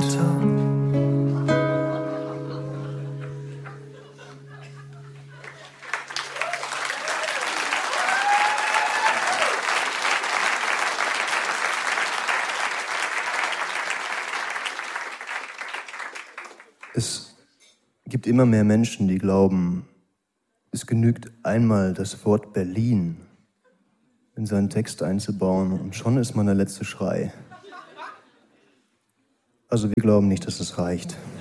runter. Es gibt immer mehr Menschen, die glauben, es genügt einmal das Wort Berlin in seinen Text einzubauen und schon ist man der letzte Schrei. Also wir glauben nicht, dass es reicht.